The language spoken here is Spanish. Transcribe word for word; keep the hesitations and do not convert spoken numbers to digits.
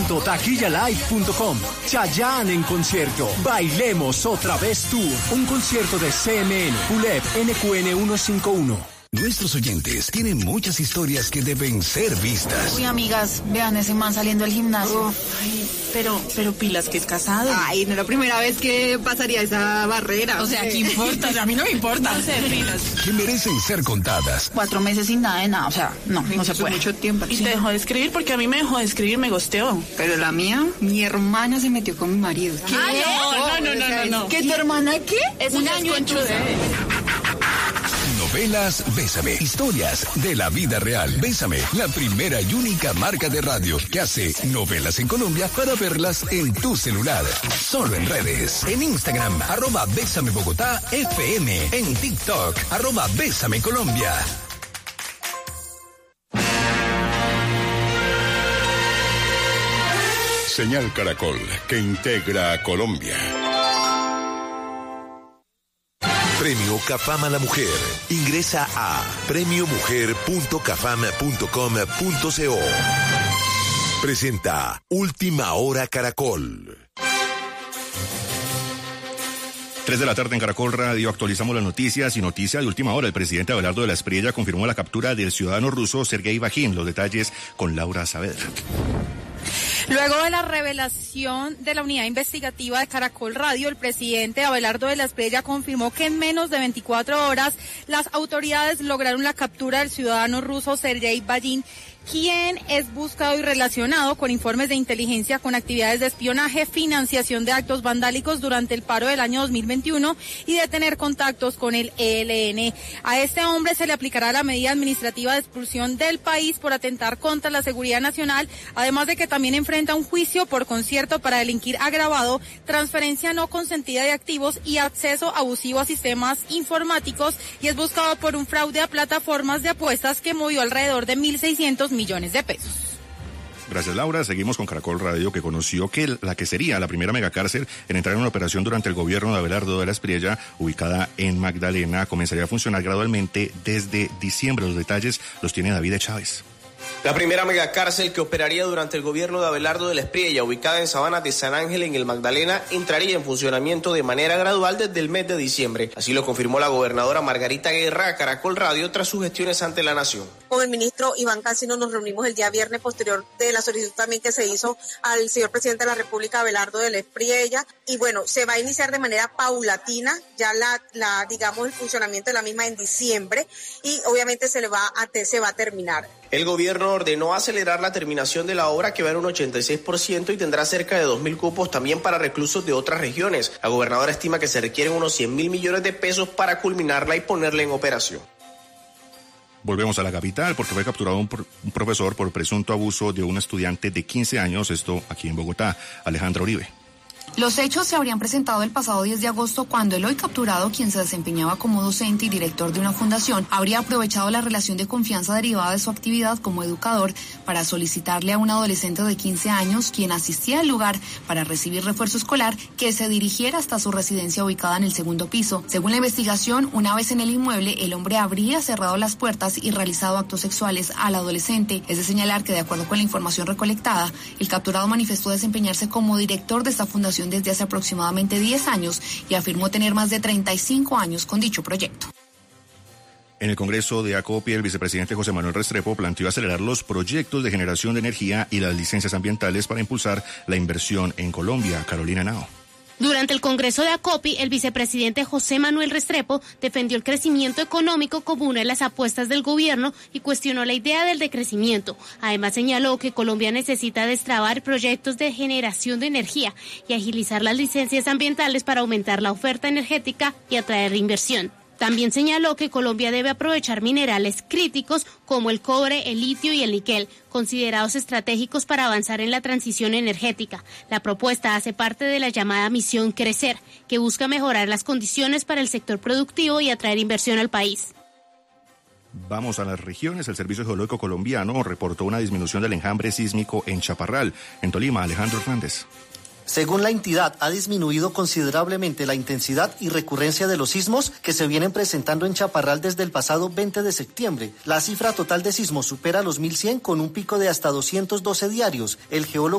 punto taquilla live punto com. Chayanne en concierto. Bailemos otra vez tour. Un concierto de C M N, U L E P, N Q N ciento cincuenta y uno. Nuestros oyentes tienen muchas historias que deben ser vistas. Uy, amigas, vean ese man saliendo del gimnasio. Uf, ay, pero, pero pilas que es casado. Ay, no es la primera vez que pasaría esa barrera. O sea, ¿qué importa? O sea, a mí no me importa. No sé, pilas. Que merecen ser contadas. Cuatro meses sin nada de nada, o sea, no, no se puede. Mucho tiempo. Y te dejó de escribir porque a mí me dejó de escribir, me gosteó. Pero la mía, mi hermana se metió con mi marido. ¿Qué? Ah, no, no, no, no, no, no. ¿Qué, tu hermana qué? Es un año en Novelas Bésame. Historias de la vida real. Bésame, la primera y única marca de radio que hace novelas en Colombia para verlas en tu celular. Solo en redes. En Instagram, arroba Bésame Bogotá F M. En TikTok, arroba Bésame Colombia. Señal Caracol, que integra a Colombia. Premio Cafam a la Mujer. Ingresa a premio mujer punto cafam punto com punto co. Presenta Última Hora Caracol. Tres de la tarde en Caracol Radio, actualizamos las noticias y noticia de última hora. El presidente Abelardo de la Espriella confirmó la captura del ciudadano ruso Sergei Bajín. Los detalles con Laura Saavedra. Luego de la revelación de la unidad investigativa de Caracol Radio, el presidente Abelardo de la Espriella confirmó que en menos de veinticuatro horas las autoridades lograron la captura del ciudadano ruso Sergei Bajín, quien es buscado y relacionado con informes de inteligencia con actividades de espionaje, financiación de actos vandálicos durante el paro del año dos mil veintiuno y de tener contactos con el E L N. A este hombre se le aplicará la medida administrativa de expulsión del país por atentar contra la seguridad nacional, además de que también enfrenta un juicio por concierto para delinquir agravado, transferencia no consentida de activos y acceso abusivo a sistemas informáticos, y es buscado por un fraude a plataformas de apuestas que movió alrededor de mil seiscientos millones de pesos. Gracias, Laura. Seguimos con Caracol Radio, que conoció que la que sería la primera megacárcel en entrar en una operación durante el gobierno de Abelardo de la Espriella, ubicada en Magdalena, comenzaría a funcionar gradualmente desde diciembre. Los detalles los tiene David Chávez. La primera megacárcel que operaría durante el gobierno de Abelardo de la Espriella, ubicada en Sabanas de San Ángel en el Magdalena, entraría en funcionamiento de manera gradual desde el mes de diciembre. Así lo confirmó la gobernadora Margarita Guerra a Caracol Radio tras sus gestiones ante la nación. Con el ministro Iván Cancino nos reunimos el día viernes posterior de la solicitud también que se hizo al señor presidente de la República, Abelardo de la Espriella, y bueno, se va a iniciar de manera paulatina ya la, la digamos, el funcionamiento de la misma en diciembre, y obviamente se le va a, se va a terminar. El gobierno ordenó acelerar la terminación de la obra, que va en un ochenta y seis por ciento y tendrá cerca de dos mil cupos también para reclusos de otras regiones. La gobernadora estima que se requieren unos cien mil millones de pesos para culminarla y ponerla en operación. Volvemos a la capital porque fue capturado un, pro- un profesor por presunto abuso de un estudiante de quince años, esto aquí en Bogotá. Alejandra Uribe. Los hechos se habrían presentado el pasado diez de agosto cuando el hoy capturado, quien se desempeñaba como docente y director de una fundación, habría aprovechado la relación de confianza derivada de su actividad como educador para solicitarle a un adolescente de quince años, quien asistía al lugar para recibir refuerzo escolar, que se dirigiera hasta su residencia ubicada en el segundo piso. Según la investigación, una vez en el inmueble, el hombre habría cerrado las puertas y realizado actos sexuales al adolescente. Es de señalar que, de acuerdo con la información recolectada, el capturado manifestó desempeñarse como director de esta fundación desde hace aproximadamente diez años y afirmó tener más de treinta y cinco años con dicho proyecto. En el Congreso de Acopi, el vicepresidente José Manuel Restrepo planteó acelerar los proyectos de generación de energía y las licencias ambientales para impulsar la inversión en Colombia. Carolina Nao. Durante el Congreso de Acopi, el vicepresidente José Manuel Restrepo defendió el crecimiento económico como una de las apuestas del gobierno y cuestionó la idea del decrecimiento. Además, señaló que Colombia necesita destrabar proyectos de generación de energía y agilizar las licencias ambientales para aumentar la oferta energética y atraer inversión. También señaló que Colombia debe aprovechar minerales críticos como el cobre, el litio y el níquel, considerados estratégicos para avanzar en la transición energética. La propuesta hace parte de la llamada Misión Crecer, que busca mejorar las condiciones para el sector productivo y atraer inversión al país. Vamos a las regiones. El Servicio Geológico Colombiano reportó una disminución del enjambre sísmico en Chaparral. En Tolima, Alejandro Hernández. Según la entidad, ha disminuido considerablemente la intensidad y recurrencia de los sismos que se vienen presentando en Chaparral desde el pasado veinte de septiembre. La cifra total de sismos supera los mil cien con un pico de hasta doscientos doce diarios. El geólogo